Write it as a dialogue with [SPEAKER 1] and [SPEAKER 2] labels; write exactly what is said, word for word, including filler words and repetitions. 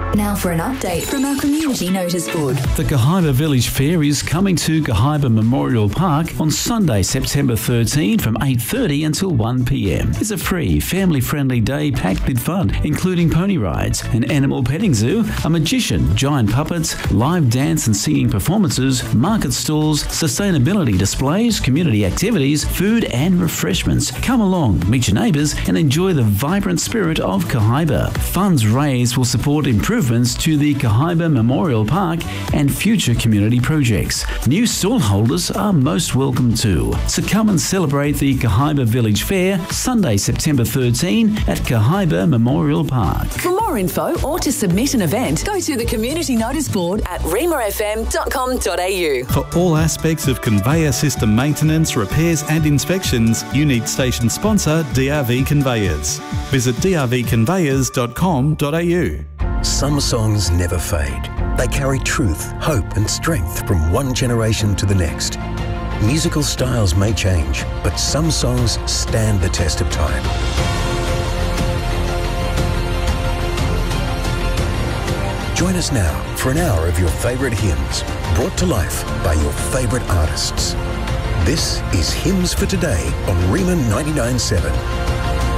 [SPEAKER 1] Now for an update from our community notice board.
[SPEAKER 2] The Cahibah Village Fair is coming to Cahibah Memorial Park on Sunday, September thirteenth from eight thirty until one p m. It's a free, family-friendly day packed with fun, including pony rides, an animal petting zoo, a magician, giant puppets, live dance and singing performances, market stalls, sustainability displays, community activities, food and refreshments. Come along, meet your neighbours and enjoy the vibrant spirit of Cahibah. Funds raised will support improvements to the Cahibah Memorial Park and future community projects. New stall holders are most welcome too. So come and celebrate the Cahibah Village Fair Sunday, September thirteenth at Cahibah Memorial Park.
[SPEAKER 3] For more info or to submit an event, go to the community notice board at rima f m dot com dot a u.
[SPEAKER 4] For all aspects of conveyor system maintenance, repairs and inspections, you need station sponsor D R V Conveyors. Visit d r v conveyors dot com dot a u.
[SPEAKER 5] Some songs never fade. They carry truth, hope and strength from one generation to the next. Musical styles may change, but some songs stand the test of time. Join us now for an hour of your favourite hymns, brought to life by your favourite artists. This is Hymns for Today on Rima ninety-nine point seven.